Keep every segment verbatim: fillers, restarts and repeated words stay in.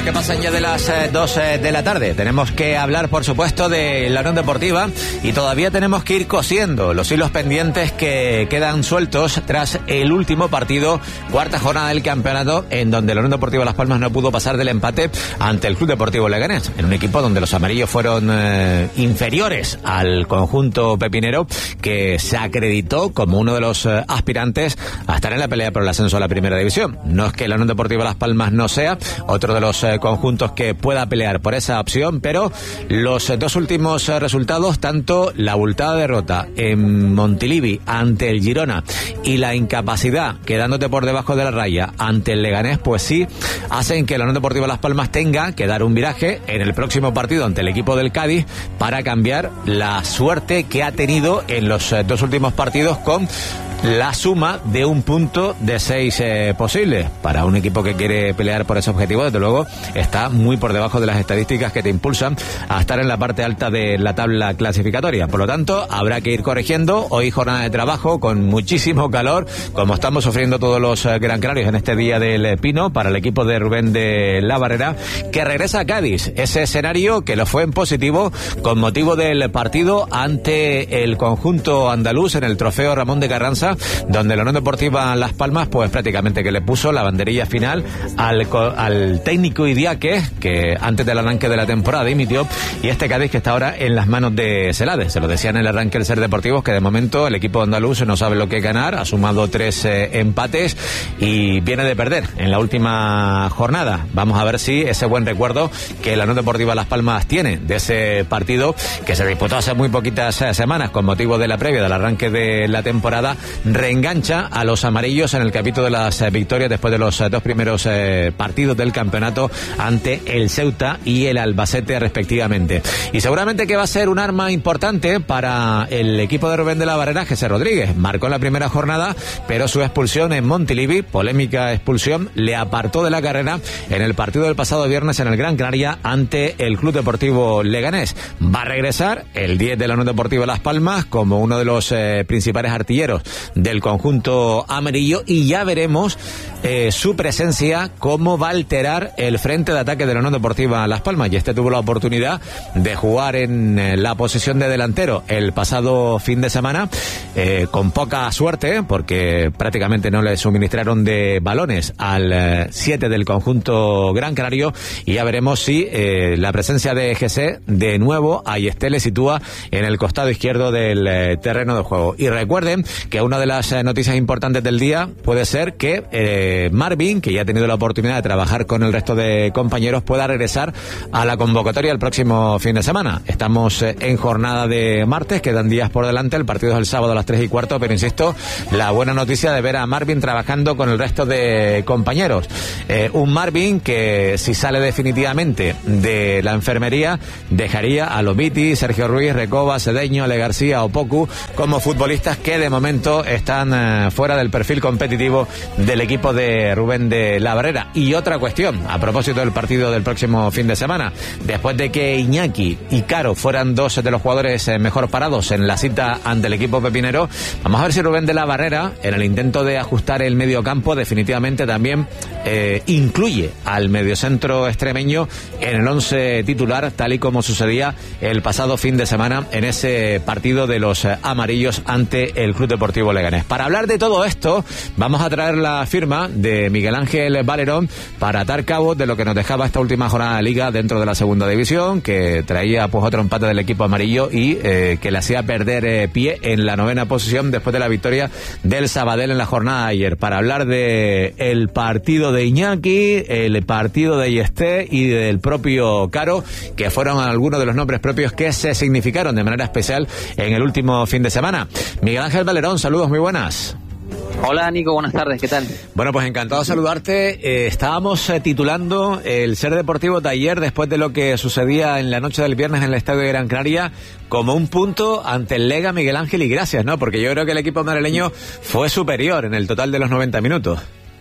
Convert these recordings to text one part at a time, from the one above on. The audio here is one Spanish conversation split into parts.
minutos que pasan ya de las eh, dos eh, de la tarde. Tenemos que hablar, por supuesto, de la Unión Deportiva y todavía tenemos que ir cosiendo los hilos pendientes que quedan sueltos tras el último partido, cuarta jornada del campeonato, en donde la Unión Deportiva Las Palmas no pudo pasar del empate ante el Club Deportivo Leganés, en un equipo donde los amarillos fueron eh, inferiores al conjunto pepinero, que se acreditó como uno de los eh, aspirantes a estar en la pelea por el ascenso a la primera división. No es que la Unión Deportiva Las Palmas no sea otro de los eh, conjuntos que pueda pelear por esa opción, pero los eh, dos últimos eh, resultados, tanto la abultada derrota en Montilivi ante el Girona y la incapacidad quedándote por debajo de la raya ante el Leganés, pues sí hacen que la Unión Deportiva Las Palmas tenga que dar un viraje en el próximo partido ante el equipo del Cádiz para cambiar la suerte que ha tenido en los eh, dos últimos partidos, con la suma de un punto de seis eh, posibles. Para un equipo que quiere pelear por ese objetivo, desde luego está muy por debajo de las estadísticas que te impulsan a estar en la parte alta de la tabla clasificatoria. Por lo tanto, habrá que ir corrigiendo. Hoy jornada de trabajo con muchísimo calor, como estamos sufriendo todos los eh, gran canarios en este día del Pino, para el equipo de Rubén de la Barrera, que regresa a Cádiz. Ese escenario que lo fue en positivo con motivo del partido ante el conjunto andaluz en el trofeo Ramón de Carranza, donde la Unión Deportiva Las Palmas pues prácticamente que le puso la banderilla final al, al técnico Idiáquez, que antes del arranque de la temporada dimitió, y este Cádiz que está ahora en las manos de Celades. Se lo decía en el arranque del Ser Deportivos, que de momento el equipo andaluz no sabe lo que ganar, ha sumado tres eh, empates y viene de perder en la última jornada. Vamos a ver si ese buen recuerdo que la Unión Deportiva Las Palmas tiene de ese partido, que se disputó hace muy poquitas eh, semanas con motivo de la previa del arranque de la temporada, reengancha a los amarillos en el capítulo de las eh, victorias después de los eh, dos primeros eh, partidos del campeonato ante el Ceuta y el Albacete respectivamente. Y seguramente que va a ser un arma importante para el equipo de Rubén de la Barrera. José Rodríguez marcó en la primera jornada, pero su expulsión en Montilivi, polémica expulsión, le apartó de la carrera en el partido del pasado viernes en el Gran Canaria ante el Club Deportivo Leganés. Va a regresar el diez de la Unión Deportiva Las Palmas como uno de los eh, principales artilleros del conjunto amarillo, y ya veremos eh, su presencia, cómo va a alterar el frente de ataque de la Unión Deportiva Las Palmas. Y este tuvo la oportunidad de jugar en eh, la posición de delantero el pasado fin de semana, eh, con poca suerte, porque prácticamente no le suministraron de balones al siete eh, del conjunto gran canario, y ya veremos si eh, la presencia de G C de nuevo ahí esté le sitúa en el costado izquierdo del eh, terreno de juego. Y recuerden que una de las eh, noticias importantes del día puede ser que eh, Marvin, que ya ha tenido la oportunidad de trabajar con el resto de compañeros, pueda regresar a la convocatoria el próximo fin de semana. Estamos eh, en jornada de martes, quedan días por delante, el partido es el sábado a las tres y cuarto, pero insisto, la buena noticia de ver a Marvin trabajando con el resto de compañeros. Eh, un Marvin que, si sale definitivamente de la enfermería, dejaría a Lomiti, Sergio Ruiz, Recoba, Cedeño, Ale García o Pocu como futbolistas que de momento están eh, fuera del perfil competitivo del equipo de Rubén de la Barrera. Y otra cuestión, a propósito del partido del próximo fin de semana, después de que Iñaki y Caro fueran dos de los jugadores eh, mejor parados en la cita ante el equipo pepinero, vamos a ver si Rubén de la Barrera, en el intento de ajustar el medio campo, definitivamente también eh, incluye al mediocentro extremeño en el once titular, tal y como sucedía el pasado fin de semana en ese partido de los eh, amarillos ante el Club Deportivo Leganés. Para hablar de todo esto, vamos a traer la firma de Miguel Ángel Valerón para atar cabo de lo que nos dejaba esta última jornada de Liga dentro de la segunda división, que traía pues otro empate del equipo amarillo y eh, que le hacía perder eh, pie en la novena posición después de la victoria del Sabadell en la jornada de ayer. Para hablar de el partido de Iñaki, el partido de Yesté y del propio Caro, que fueron algunos de los nombres propios que se significaron de manera especial en el último fin de semana. Miguel Ángel Valerón, saludos, muy buenas. Hola Nico, buenas tardes, ¿qué tal? Bueno, pues encantado de saludarte. Eh, estábamos eh, titulando el Ser Deportivo de ayer, después de lo que sucedía en la noche del viernes en el estadio de Gran Canaria, como un punto ante el Lega, Miguel Ángel, y gracias, ¿no? Porque yo creo que el equipo madrileño fue superior en el total de los noventa minutos.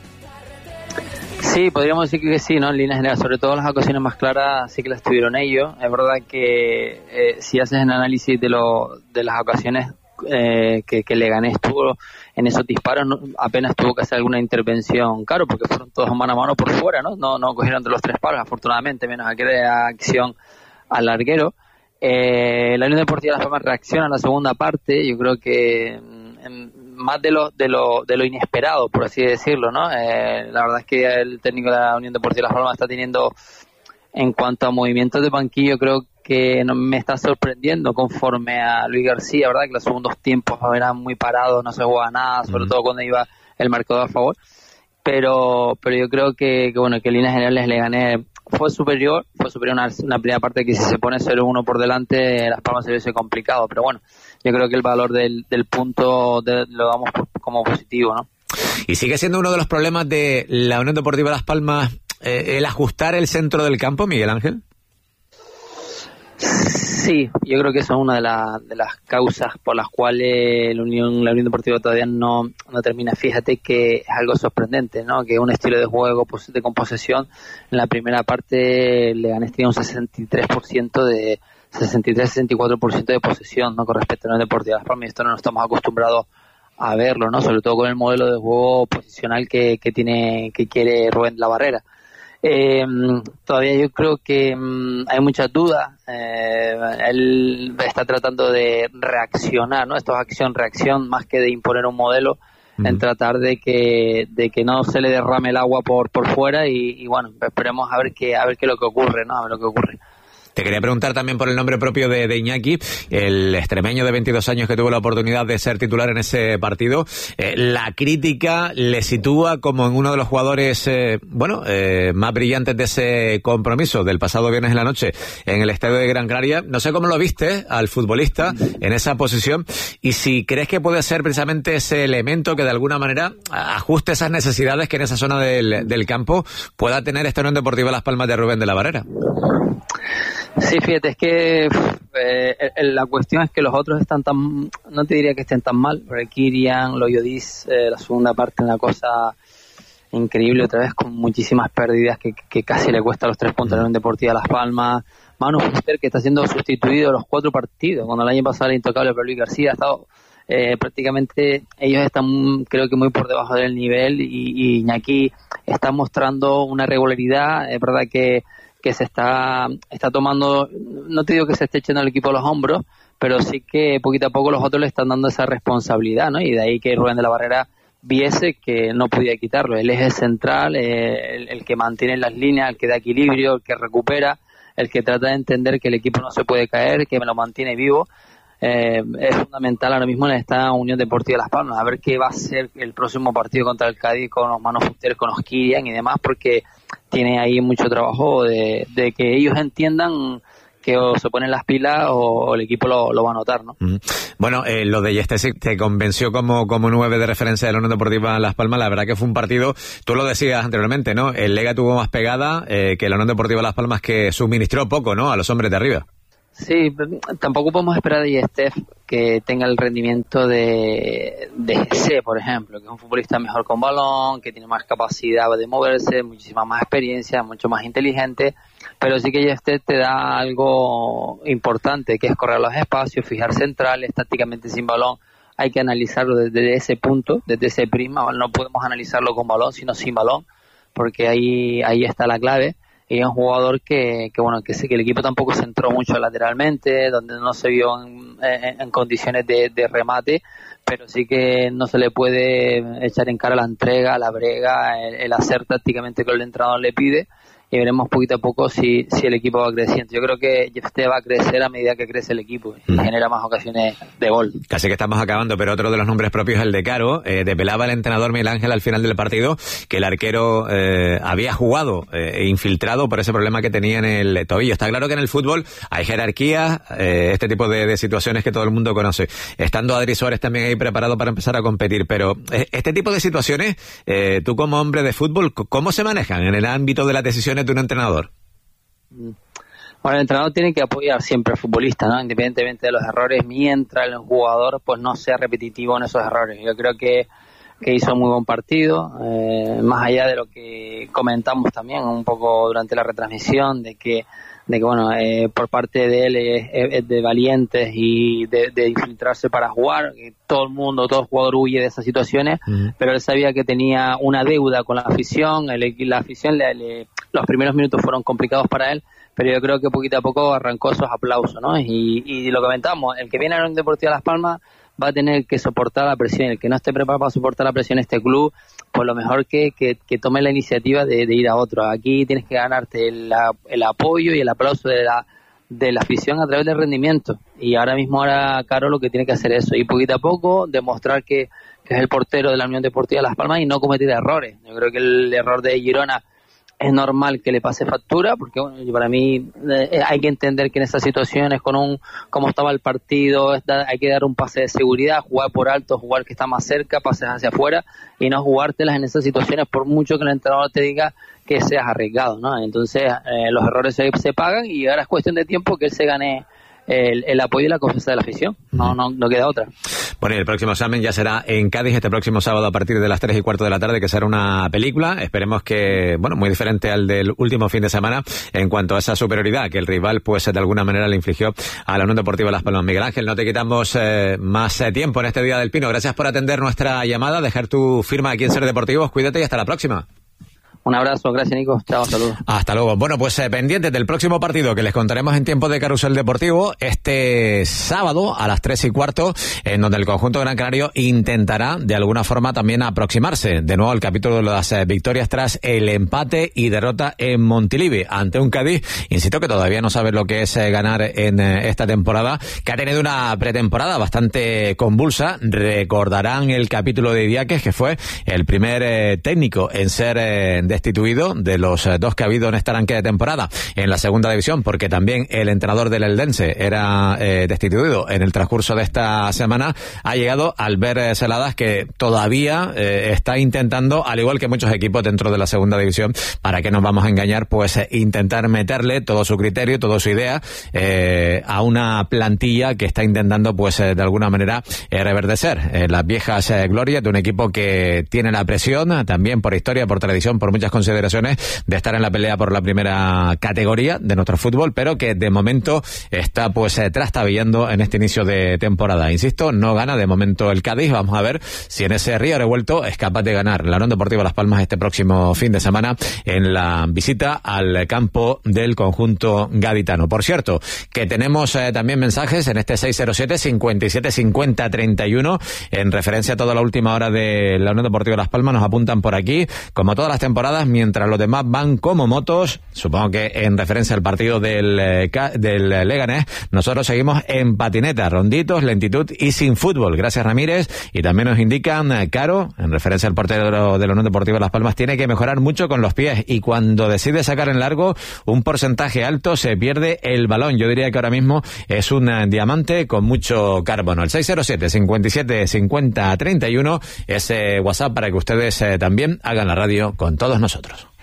Sí, podríamos decir que sí, ¿no? En líneas generales, sobre todo las ocasiones más claras sí que las tuvieron ellos. Es verdad que eh, si haces un análisis de, lo, de las ocasiones eh, que, que Leganés estuvo en esos disparos, no, apenas tuvo que hacer alguna intervención, claro, porque fueron todos mano a mano por fuera, ¿no? No, no cogieron de los tres palos, afortunadamente, menos aquella acción al larguero. Eh, la Unión Deportiva Las Palmas reacciona a la segunda parte, yo creo que en, más de lo, de lo de lo inesperado, por así decirlo, ¿no? Eh, la verdad es que el técnico de la Unión Deportiva Las Palmas está teniendo, en cuanto a movimientos de banquillo, creo que no, me está sorprendiendo conforme a Luis García, ¿verdad? Que los segundos tiempos eran muy parados, no se jugaba nada, sobre uh-huh. todo cuando iba el marcador a favor. Pero pero yo creo que, que bueno, que en líneas generales Leganés fue superior, fue superior a una, una primera parte que si se pone cero uno por delante, Las Palmas se hubiese complicado, pero bueno, yo creo que el valor del, del punto de, lo damos por, como positivo, ¿no? Y sigue siendo uno de los problemas de la Unión Deportiva Las Palmas eh, el ajustar el centro del campo, Miguel Ángel. Sí, yo creo que eso es una de, la, de las causas por las cuales la Unión, la Unión Deportiva todavía no, no termina. Fíjate que es algo sorprendente, ¿no? Que un estilo de juego de composesión, en la primera parte Leganés tenía un sesenta y tres por ciento de sesenta y tres a sesenta y cuatro por ciento de posesión, ¿no? Con respecto a la Unión Deportiva Las Palmas, y esto no nos estamos acostumbrados a verlo, ¿no? Sobre todo con el modelo de juego posicional que, que tiene, que quiere Rubén de la Barrera. Eh, todavía yo creo que um, hay muchas dudas. Eh, él está tratando de reaccionar, ¿no? Esto es acción-reacción más que de imponer un modelo, uh-huh. en tratar de que de que no se le derrame el agua por por fuera y, y bueno, esperemos a ver qué a ver qué es lo que ocurre, ¿no? A ver lo que ocurre. Te quería preguntar también por el nombre propio de, de Iñaki, el extremeño de veintidós años que tuvo la oportunidad de ser titular en ese partido. Eh, la crítica le sitúa como en uno de los jugadores, eh, bueno, eh, más brillantes de ese compromiso del pasado viernes en la noche en el estadio de Gran Canaria. No sé cómo lo viste al futbolista en esa posición y si crees que puede ser precisamente ese elemento que de alguna manera ajuste esas necesidades que en esa zona del, del campo pueda tener esta Unión Deportiva Las Palmas de Rubén de la Barrera. Sí, fíjate, es que eh, la cuestión es que los otros están tan, no te diría que estén tan mal, pero Kirian, Loyodis, eh, la segunda parte, una cosa increíble, otra vez con muchísimas pérdidas que, que casi le cuesta los tres puntos a la Unión Deportiva Las Palmas. Manu Fuster, que está siendo sustituido los cuatro partidos, cuando el año pasado era intocable por Luis García, ha estado eh, prácticamente, ellos están creo que muy por debajo del nivel y, y Iñaki está mostrando una regularidad, es verdad que que se está está tomando, no te digo que se esté echando el equipo a los hombros, pero sí que poquito a poco los otros le están dando esa responsabilidad, ¿no? Y de ahí que Rubén de la Barrera viese que no podía quitarlo. Él es el central, eh, el, el que mantiene las líneas, el que da equilibrio, el que recupera, el que trata de entender que el equipo no se puede caer, que me lo mantiene vivo. Eh, es fundamental ahora mismo en esta Unión Deportiva Las Palmas, a ver qué va a ser el próximo partido contra el Cádiz con los Manos Fusteres, con los Kirian y demás, porque tiene ahí mucho trabajo de, de que ellos entiendan que o se ponen las pilas o, o el equipo lo, lo va a notar, ¿no? Mm. Bueno, eh, lo de Yestesi te convenció como, como nueve de referencia de la Unión Deportiva Las Palmas. La verdad que fue un partido, tú lo decías anteriormente, ¿no? El Lega tuvo más pegada eh, que la Unión Deportiva Las Palmas, que suministró poco, ¿no? A los hombres de arriba. Sí, tampoco podemos esperar de Yestef que tenga el rendimiento de, de G C, por ejemplo, que es un futbolista mejor con balón, que tiene más capacidad de moverse, muchísima más experiencia, mucho más inteligente, pero sí que Yestef te da algo importante, que es correr los espacios, fijar centrales, tácticamente sin balón. Hay que analizarlo desde ese punto, desde ese prisma. No podemos analizarlo con balón, sino sin balón, porque ahí ahí está la clave. Y es un jugador que, que bueno, que sé que el equipo tampoco se entró mucho lateralmente, donde no se vio en, en, en condiciones de, de remate, pero sí que no se le puede echar en cara la entrega, la brega, el, el hacer tácticamente que el entrenador le pide, y veremos poquito a poco si, si el equipo va creciendo. Yo creo que este va a crecer a medida que crece el equipo y mm. genera más ocasiones de gol. Casi que estamos acabando, pero otro de los nombres propios es el de Caro. Eh, desvelaba el entrenador Miguel Ángel al final del partido que el arquero eh, había jugado eh, infiltrado por ese problema que tenía en el tobillo. Está claro que en el fútbol hay jerarquías, eh, este tipo de, de situaciones que todo el mundo conoce. Estando Adri Suárez también ahí preparado para empezar a competir, pero eh, este tipo de situaciones, eh, tú como hombre de fútbol, ¿cómo se manejan en el ámbito de las decisiones de un entrenador? Bueno, el entrenador tiene que apoyar siempre al futbolista, ¿no? Independientemente de los errores, mientras el jugador pues no sea repetitivo en esos errores. Yo creo que que hizo muy buen partido, eh, más allá de lo que comentamos también un poco durante la retransmisión, de que de que bueno, eh, por parte de él es, es de valientes y de, de infiltrarse para jugar, que todo el mundo, todo jugador huye de esas situaciones, uh-huh. pero él sabía que tenía una deuda con la afición, el, la afición, le, le, los primeros minutos fueron complicados para él, pero yo creo que poquito a poco arrancó esos aplausos, ¿no? Y, y lo comentamos, el que viene a la Unión Deportiva Las Palmas va a tener que soportar la presión, el que no esté preparado para soportar la presión en este club, pues lo mejor que, que, que tome la iniciativa de, de ir a otro. Aquí tienes que ganarte el, el apoyo y el aplauso de la, de la afición a través del rendimiento, y ahora mismo ahora Caro lo que tiene que hacer es eso, y poquito a poco demostrar que, que es el portero de la Unión Deportiva Las Palmas y no cometer errores. Yo creo que el error de Girona es normal que le pase factura, porque bueno, para mí eh, hay que entender que en estas situaciones, con un como estaba el partido, está, hay que dar un pase de seguridad, jugar por alto, jugar que está más cerca, pases hacia afuera, y no jugártelas en esas situaciones por mucho que el entrenador te diga que seas arriesgado, ¿no? Entonces eh, los errores se, se pagan, y ahora es cuestión de tiempo que él se gane el, el apoyo y la confianza de la afición. No, no, no queda otra. Bueno, y el próximo examen ya será en Cádiz este próximo sábado a partir de las tres y cuarto de la tarde, que será una película. Esperemos que, bueno, muy diferente al del último fin de semana en cuanto a esa superioridad que el rival, pues, de alguna manera le infligió a la Unión Deportiva Las Palmas. Miguel Ángel, no te quitamos eh, más eh, tiempo en este Día del Pino. Gracias por atender nuestra llamada, dejar tu firma aquí en Ser Deportivos. Cuídate y hasta la próxima. Un abrazo, gracias Nico, chao, saludos. Hasta luego. Bueno, pues eh, pendientes del próximo partido que les contaremos en tiempo de Carrusel Deportivo este sábado a las tres y cuarto, en donde el conjunto Gran Canario intentará de alguna forma también aproximarse de nuevo al capítulo de las eh, victorias tras el empate y derrota en Montilivi ante un Cádiz, insisto, que todavía no sabe lo que es eh, ganar en eh, esta temporada, que ha tenido una pretemporada bastante convulsa. Recordarán el capítulo de Idiáquez, que fue el primer eh, técnico en ser eh, destituido de los eh, dos que ha habido en este arranque de temporada en la segunda división, porque también el entrenador del Eldense era eh, destituido en el transcurso de esta semana. Ha llegado Albert Celadas, que todavía eh, está intentando, al igual que muchos equipos dentro de la segunda división, para que nos vamos a engañar, pues eh, intentar meterle todo su criterio, toda su idea eh, a una plantilla que está intentando, pues eh, de alguna manera eh, reverdecer eh, las viejas eh, glorias de un equipo que tiene la presión, también por historia, por tradición, por muchas consideraciones, de estar en la pelea por la primera categoría de nuestro fútbol, pero que de momento está pues eh, trastabillando en este inicio de temporada. Insisto, no gana de momento el Cádiz. Vamos a ver si en ese río revuelto es capaz de ganar la Unión Deportiva Las Palmas este próximo fin de semana en la visita al campo del conjunto gaditano. Por cierto, que tenemos eh, también mensajes en este seis cero siete, cincuenta y siete, cincuenta, treinta y uno en referencia a toda la última hora de la Unión Deportiva Las Palmas. Nos apuntan por aquí, como todas las temporadas, mientras los demás van como motos, supongo que en referencia al partido del, eh, del Leganés, nosotros seguimos en patineta, ronditos, lentitud y sin fútbol. Gracias, Ramírez. Y también nos indican, eh, Caro, en referencia al portero de la Unión Deportiva Las Palmas, tiene que mejorar mucho con los pies, y cuando decide sacar en largo un porcentaje alto se pierde el balón. Yo diría que ahora mismo es un eh, diamante con mucho carbono. El seis cero siete, cincuenta y siete, cincuenta, treinta y uno, ese WhatsApp para que ustedes eh, también hagan la radio con todos nosotros.